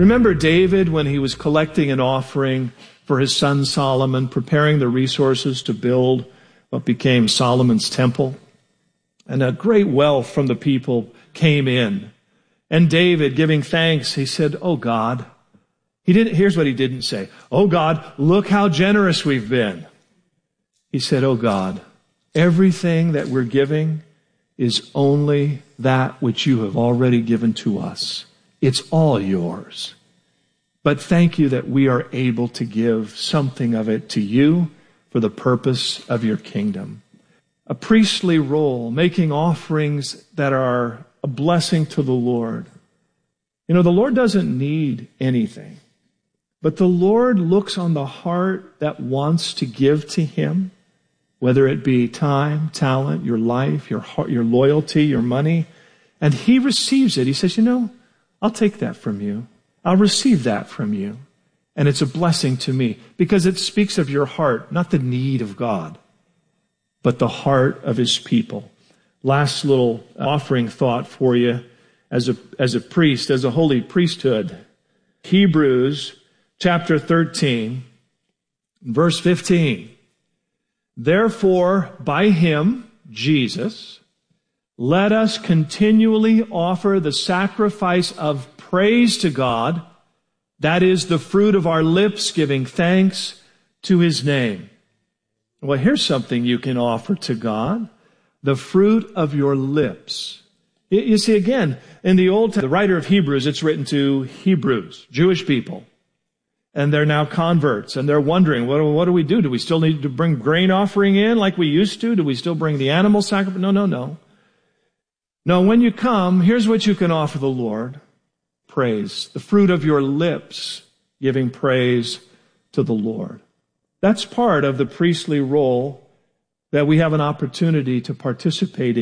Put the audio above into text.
Remember David when he was collecting an offering for his son Solomon, preparing the resources to build what became Solomon's temple? And a great wealth from the people came in. And David, giving thanks, he said, "Oh God." Here's what he didn't say. "Oh God, look how generous we've been." He said, "Oh God, everything that we're giving is only that which you have already given to us. It's all yours. But thank you that we are able to give something of it to you for the purpose of your kingdom." A priestly role, making offerings that are a blessing to the Lord. You know, the Lord doesn't need anything, but the Lord looks on the heart that wants to give to Him, whether it be time, talent, your life, your heart, your loyalty, your money, and He receives it. He says, "You know, I'll take that from you. I'll receive that from you. And it's a blessing to me because it speaks of your heart, not the need of God, but the heart of His people." Last little offering thought for you as a priest, as a holy priesthood. Hebrews chapter 13, verse 15. "Therefore, by Him, Jesus, let us continually offer the sacrifice of praise to God, that is the fruit of our lips, giving thanks to His name." Well, here's something you can offer to God. The fruit of your lips. You see, again, in the Old Testament, the writer of Hebrews, it's written to Hebrews, Jewish people. And they're now converts, and they're wondering, what do we do? Do we still need to bring grain offering in like we used to? Do we still bring the animal sacrifice? No. No, when you come, here's what you can offer the Lord. Praise. The fruit of your lips, giving praise to the Lord. That's part of the priestly role that we have an opportunity to participate in.